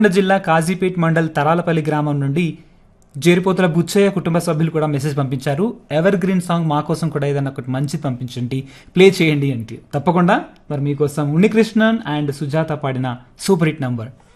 జిల్లా కాజీపేట్ మండల్ తరాలపల్లి గ్రామం నుండి జేరిపోతుల బుచ్చయ్య కుటుంబ సభ్యులు కూడా మెసేజ్ పంపించారు. ఎవర్ గ్రీన్ సాంగ్ మా కోసం కూడా ఏదైనా ఒకటి మంచిది పంపించండి, ప్లే చేయండి అంటే. తప్పకుండా మరి మీకోసం ఉన్నికృష్ణన్ అండ్ సుజాత పాడిన సూపర్ హిట్ నంబర్